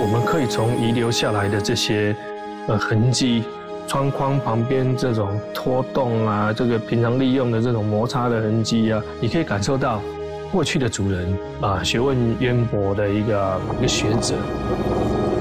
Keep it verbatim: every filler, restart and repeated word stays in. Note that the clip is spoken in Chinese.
们可以从遗留下来的这些呃痕迹，窗框旁边这种拖动啊，这个平常利用的这种摩擦的痕迹啊，你可以感受到过去的主人啊学问渊博的一个一个学者。